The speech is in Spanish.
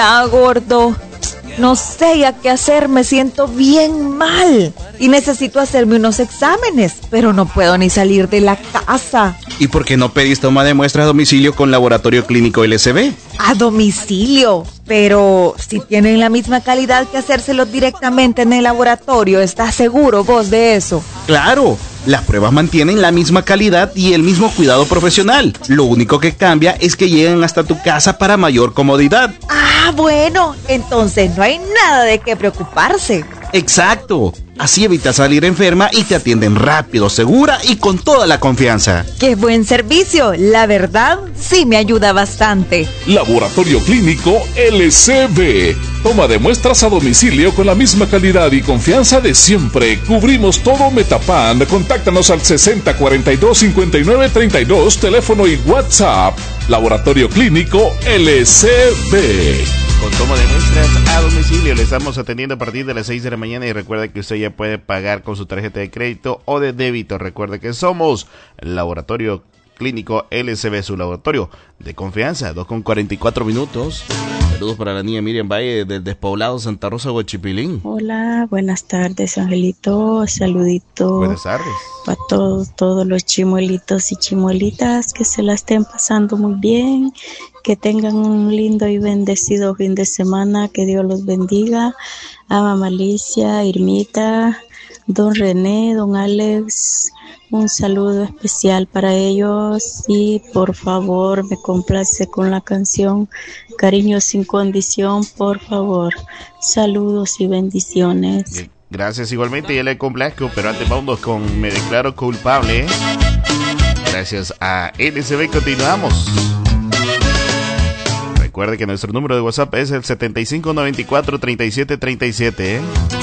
gordo. No sé ya qué hacer, me siento bien mal y necesito hacerme unos exámenes, pero no puedo ni salir de la casa. ¿Y por qué no pedís toma de muestras a domicilio con Laboratorio Clínico LSB? A domicilio, pero si tienen la misma calidad que hacérselo directamente en el laboratorio, ¿estás seguro vos de eso? ¡Claro! Las pruebas mantienen la misma calidad y el mismo cuidado profesional. Lo único que cambia es que llegan hasta tu casa para mayor comodidad. Ah, bueno, entonces no hay nada de qué preocuparse. ¡Exacto! Así evitas salir enferma y te atienden rápido, segura y con toda la confianza. ¡Qué buen servicio! La verdad, sí me ayuda bastante. Laboratorio Clínico LSB. Toma de muestras a domicilio con la misma calidad y confianza de siempre. Cubrimos todo Metapan. Contáctanos al 6042-5932, teléfono y WhatsApp. Laboratorio Clínico LSB. Con toma de muestras a domicilio le estamos atendiendo a partir de las 6 de la mañana y recuerda que usted ya puede pagar con su tarjeta de crédito o de débito. Recuerde que somos Laboratorio Clínico LSB, su laboratorio de confianza. 2:44. Saludos para la niña Miriam Valle del despoblado Santa Rosa, Huachipilín. Hola, buenas tardes, Angelito. Saludito. Buenas tardes. Para todos los chimuelitos y chimuelitas que se la estén pasando muy bien, que tengan un lindo y bendecido fin de semana, que Dios los bendiga. A Mamá Alicia, Irmita, Don René, Don Alex, un saludo especial para ellos y por favor me complace con la canción Cariño sin condición, por favor. Saludos y bendiciones. Gracias, igualmente, ya le complazco, pero antes vamos con Me Declaro Culpable. Gracias a LSB, continuamos. Recuerde que nuestro número de WhatsApp es el 7594-3737,